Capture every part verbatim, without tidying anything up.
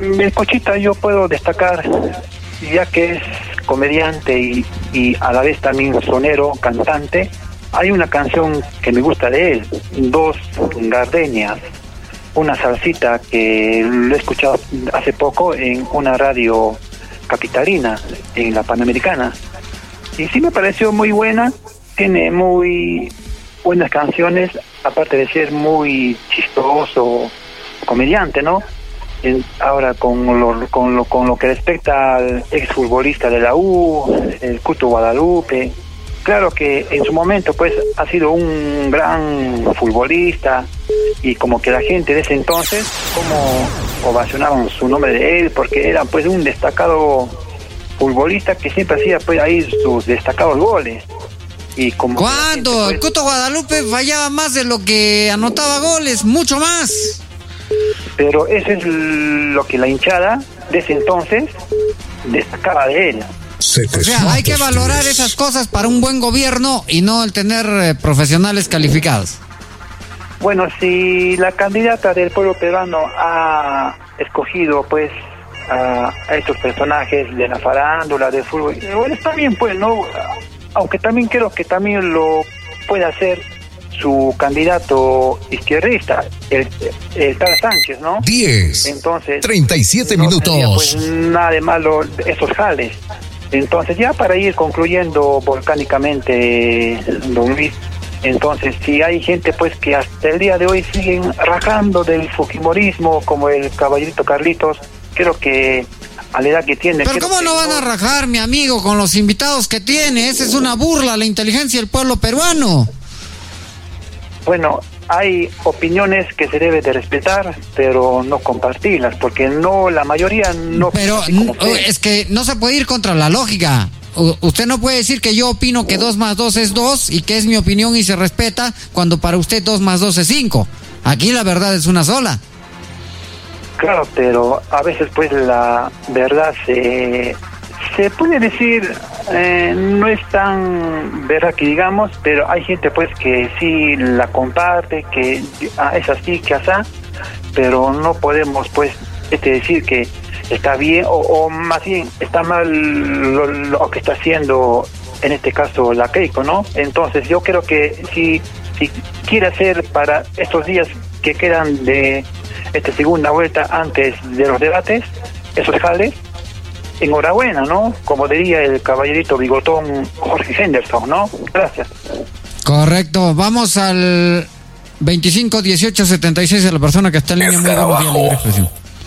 Melcochita yo puedo destacar, ya que es comediante y, y a la vez también sonero, cantante. Hay una canción que me gusta de él, Dos Gardenias, una salsita que lo he escuchado hace poco en una radio capitalina, en la Panamericana. Y sí me pareció muy buena, tiene muy buenas canciones, aparte de ser muy chistoso, comediante, ¿no? En, ahora con lo, con lo con lo que respecta al exfutbolista de la U, el Cuto Guadalupe, claro que en su momento pues ha sido un gran futbolista y como que la gente de ese entonces como ovacionaban su nombre de él porque era pues un destacado futbolista que siempre hacía pues ahí sus destacados goles. Y como ¿cuándo? Gente, pues, el Cuto Guadalupe fallaba más de lo que anotaba goles, mucho más. Pero eso es lo que la hinchada de ese entonces destacaba de él. O sea, hay que valorar esas cosas para un buen gobierno y no el tener eh, profesionales calificados. Bueno, si la candidata del pueblo peruano ha escogido pues a, a estos personajes de la farándula, del fútbol, bueno, está bien pues, ¿no? Aunque también creo que también lo puede hacer su candidato izquierdista, el, el tal Sánchez, ¿no? diez. Entonces, treinta y siete no minutos. Tendría, pues nada de malo esos jales. Entonces, ya para ir concluyendo volcánicamente, don Luis, entonces, si hay gente pues que hasta el día de hoy siguen rajando del fujimorismo, como el caballerito Carlitos, creo que a la edad que tiene... Pero ¿cómo no van no... a rajar, mi amigo, con los invitados que tiene? Esa es una burla a la inteligencia del pueblo peruano. Bueno, hay opiniones que se debe de respetar, pero no compartirlas, porque no, la mayoría no... Pero es que no se puede ir contra la lógica. U- usted no puede decir que yo opino que dos más dos es dos y que es mi opinión y se respeta, cuando para usted dos más dos es cinco. Aquí la verdad es una sola. Claro, pero a veces pues la verdad se... Se puede decir, eh, no es tan verdad que digamos, pero hay gente pues que sí la comparte, que ah, es así, que asá, pero no podemos pues este, decir que está bien, o, o más bien está mal lo, lo que está haciendo en este caso la Keiko, ¿no? Entonces yo creo que si, si quiere hacer para estos días que quedan de esta segunda vuelta antes de los debates, esos jales, enhorabuena, ¿no? Como diría el caballerito bigotón Jorge Henderson, ¿no? Gracias. Correcto. Vamos al veinticinco dieciocho setenta y seis de la persona que está en línea. Muy buenos días, libre expresión.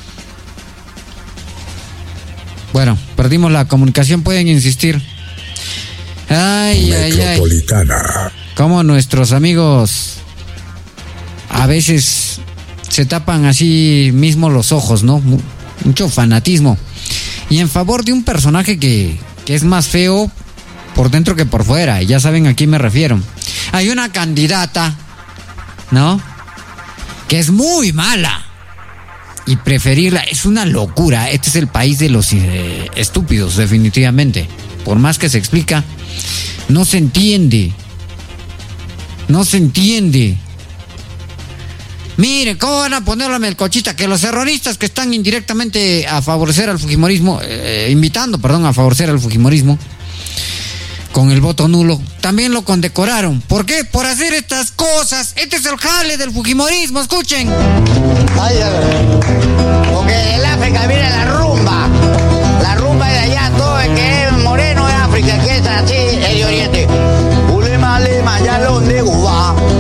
Bueno, perdimos la comunicación, pueden insistir. Ay, ay, ay. Como nuestros amigos a veces se tapan así mismo los ojos, ¿no? Mucho fanatismo. Y en favor de un personaje que, que es más feo por dentro que por fuera. Ya saben a quién me refiero. Hay una candidata, ¿no? Que es muy mala. Y preferirla es una locura. Este es el país de los eh, estúpidos, definitivamente. Por más que se explica, no se entiende. No se entiende. Mire, ¿cómo van a ponerlo a Melcochita? Que los terroristas que están indirectamente a favorecer al fujimorismo, eh, invitando, perdón, a favorecer al fujimorismo, con el voto nulo, también lo condecoraron. ¿Por qué? Por hacer estas cosas. Este es el jale del fujimorismo, escuchen. Ay, a ver.